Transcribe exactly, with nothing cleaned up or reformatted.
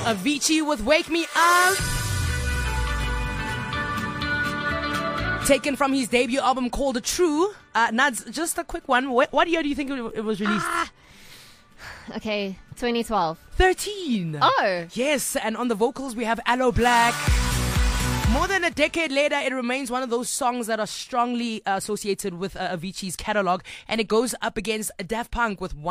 Avicii with Wake Me Up. Taken from his debut album called True. Uh, Nads, just a quick one. What, what year do you think it, it was released? Ah. Okay, twenty twelve. thirteen. Oh. Yes, and on the vocals we have Aloe Black. More than a decade later, it remains one of those songs that are strongly associated with uh, Avicii's catalog, and it goes up against Daft Punk with one